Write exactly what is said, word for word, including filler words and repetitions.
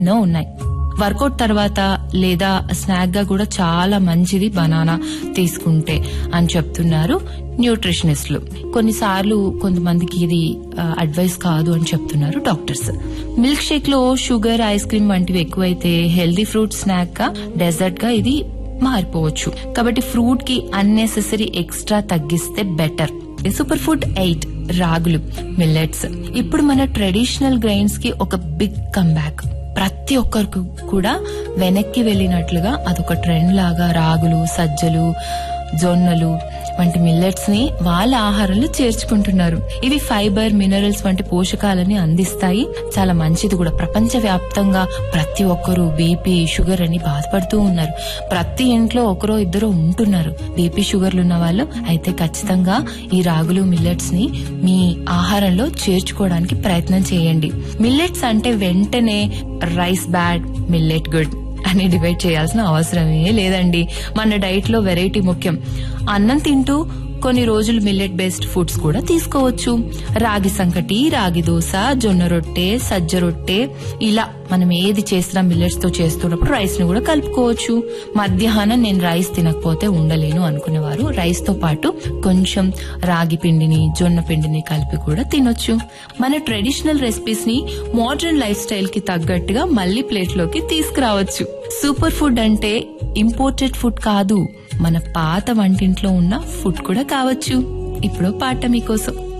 ఎన్నో ఉన్నాయి. వర్కౌట్ తర్వాత లేదా స్నాక్ గా కూడా చాలా మంచిది బనానా తీసుకుంటే అని చెప్తున్నారు న్యూట్రిషనిస్టులు. కొన్నిసార్లు కొంతమందికి ఇది అడ్వైస్ కాదు అని చెప్తున్నారు డాక్టర్స్. మిల్క్ షేక్ లో షుగర్, ఐస్ క్రీమ్ వంటివి ఎక్కువైతే హెల్దీ ఫ్రూట్ స్నాక్ గా, డెజర్ట్ గా ఇది మారిపోవచ్చు. కాబట్టి ఫ్రూట్ కి అన్నెసెసరీ ఎక్స్ట్రా తగ్గిస్తే బెటర్. సూపర్ ఫుడ్ ఎయిట్, రాగులు, మిల్లెట్స్. ఇప్పుడు మన ట్రెడిషనల్ గ్రెయిన్స్ కి ఒక బిగ్ కంబ్యాక్. ప్రతి ఒక్కరికి కూడా వెనక్కి వెళ్ళినట్లుగా అదొక ట్రెండ్ లాగా రాగులు, సజ్జలు, జొన్నలు వంటి మిల్లెట్స్ ని వాళ్ళ ఆహారంలో చేర్చుకుంటున్నారు. ఇవి ఫైబర్, మినరల్స్ వంటి పోషకాలని అందిస్తాయి. చాలా మంచిది కూడా. ప్రపంచ వ్యాప్తంగా ప్రతి ఒక్కరూ బీపీ, షుగర్ అని బాధపడుతూ ఉన్నారు. ప్రతి ఇంట్లో ఒకరో ఇద్దరు ఉంటున్నారు బీపీ, షుగర్లు ఉన్న వాళ్ళు. అయితే ఖచ్చితంగా ఈ రాగులు, మిల్లెట్స్ ని మీ ఆహారంలో చేర్చుకోవడానికి ప్రయత్నం చేయండి. మిల్లెట్స్ అంటే వెంటనే రైస్ బ్యాడ్, మిల్లెట్ గుడ్ అని డిబేట్ చేయాల్సిన అవసరమే లేదండి. మన డైట్ లో వెరైటీ ముఖ్యం. అన్నం తింటూ కొన్ని రోజులు మిల్లెట్ బేస్డ్ ఫుడ్స్ కూడా తీసుకోవచ్చు. రాగి సంకటి, రాగి దోశ, జొన్న రొట్టె, సజ్జ రొట్టె, ఇలా మనం ఏది చేసినా మిల్లెట్స్ తో చేస్తున్నప్పుడు రైస్ ని కూడా కలుపుకోవచ్చు. మధ్యాహ్నం నేను రైస్ తినకపోతే ఉండలేను అనుకునేవారు రైస్ తో పాటు కొంచెం రాగి పిండిని, జొన్న పిండిని కలిపి కూడా తినొచ్చు. మన ట్రెడిషనల్ రెసిపీస్ ని మోడర్న్ లైఫ్ స్టైల్ కి తగ్గట్టుగా మళ్లీ ప్లేట్ లోకి తీసుకురావచ్చు. సూపర్ ఫుడ్ అంటే ఇంపోర్టెడ్ ఫుడ్ కాదు, మన పాత వంటింట్లో ఉన్న ఫుడ్ కూడా కావచ్చు. ఇప్పుడు పాట మీకోసం.